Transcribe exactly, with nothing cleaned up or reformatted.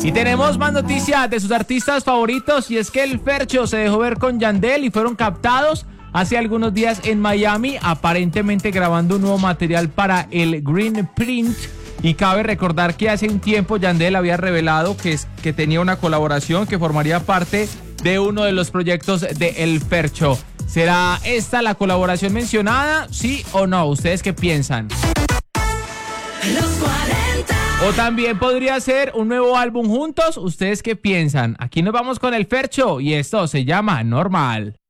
Y tenemos más noticias de sus artistas favoritos, y es que el Fercho se dejó ver con Yandel y fueron captados hace algunos días en Miami, aparentemente grabando un nuevo material para el Green Print. Y cabe recordar que hace un tiempo Yandel había revelado que, es, que tenía una colaboración que formaría parte de uno de los proyectos de El Fercho. ¿Será esta la colaboración mencionada? ¿Sí o no? ¿Ustedes qué piensan? Los cuarenta. O también podría ser un nuevo álbum juntos. ¿Ustedes qué piensan? Aquí nos vamos con El Fercho y esto se llama Normal.